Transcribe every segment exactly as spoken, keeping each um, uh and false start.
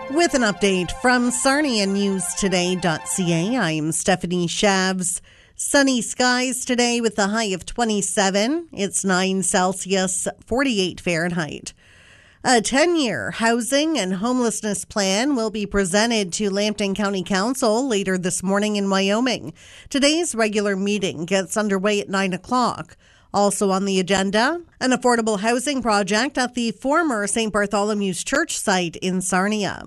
With an update from Sarnia News Today dot C A, I'm Stephanie Shavs. Sunny skies today with a high of twenty-seven. It's nine Celsius, forty-eight Fahrenheit. A ten-year housing and homelessness plan will be presented to Lambton County Council later this morning in Wyoming. Today's regular meeting gets underway at nine o'clock. Also on the agenda, an affordable housing project at the former Saint Bartholomew's Church site in Sarnia.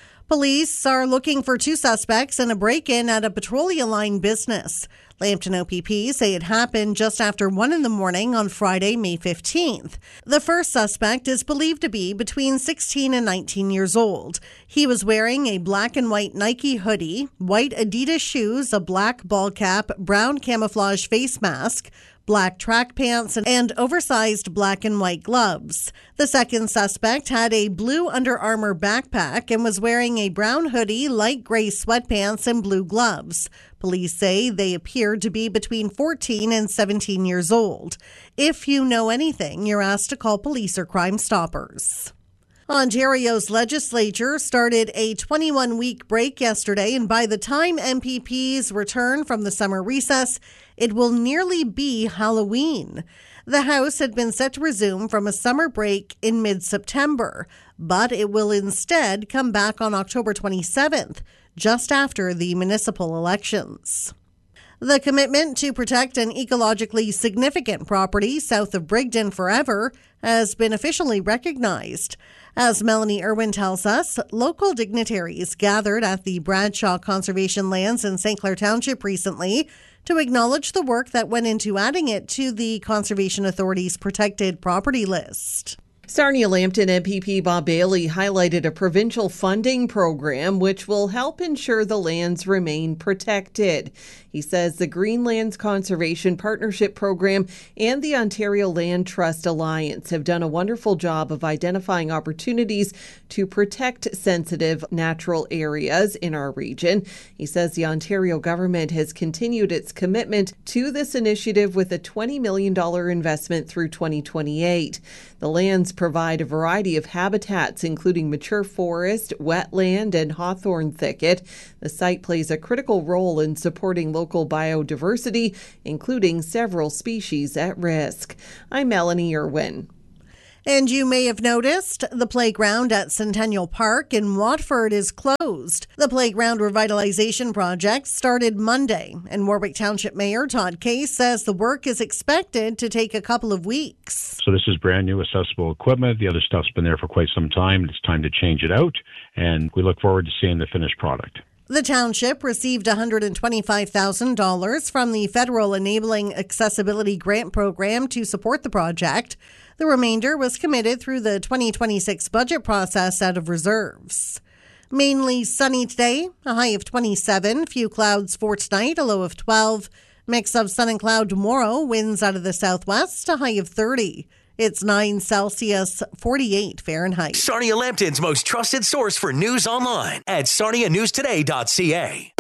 Police are looking for two suspects in a break-in at a petroleum line business. Lambton O P P say it happened just after one in the morning on Friday, May fifteenth. The first suspect is believed to be between sixteen and nineteen years old. He was wearing a black and white Nike hoodie, white Adidas shoes, a black ball cap, brown camouflage face mask, black track pants, and oversized black and white gloves. The second suspect had a blue Under Armour backpack and was wearing a brown hoodie, light gray sweatpants, and blue gloves. Police say they appeared to be between fourteen and seventeen years old. If you know anything, you're asked to call police or Crime Stoppers. Ontario's legislature started a twenty-one week break yesterday, and by the time M P Ps return from the summer recess, it will nearly be Halloween. The House had been set to resume from a summer break in mid-September, but it will instead come back on October twenty-seventh, just after the municipal elections. The commitment to protect an ecologically significant property south of Brigden forever has been officially recognized. As Melanie Irwin tells us, local dignitaries gathered at the Bradshaw Conservation Lands in Saint Clair Township recently to acknowledge the work that went into adding it to the Conservation Authority's protected property list. Sarnia-Lambton M P P Bob Bailey highlighted a provincial funding program which will help ensure the lands remain protected. He says the Greenlands Conservation Partnership Program and the Ontario Land Trust Alliance have done a wonderful job of identifying opportunities to protect sensitive natural areas in our region. He says the Ontario government has continued its commitment to this initiative with a twenty million dollars investment through twenty twenty-eight. The lands provide a variety of habitats, including mature forest, wetland, and hawthorn thicket. The site plays a critical role in supporting local biodiversity, including several species at risk. I'm Melanie Irwin. And you may have noticed the playground at Centennial Park in Watford is closed. The playground revitalization project started Monday, and Warwick Township Mayor Todd Case says the work is expected to take a couple of weeks. So this is brand new accessible equipment. The other stuff's been there for quite some time. It's time to change it out, and we look forward to seeing the finished product. The township received one hundred twenty-five thousand dollars from the Federal Enabling Accessibility Grant Program to support the project. The remainder was committed through the twenty twenty-six budget process out of reserves. Mainly sunny today, a high of twenty-seven. Few clouds for tonight, a low of twelve. Mix of sun and cloud tomorrow, winds out of the southwest, a high of thirty. It's nine Celsius, forty-eight Fahrenheit. Sarnia-Lambton's most trusted source for news online at Sarnia News Today dot C A.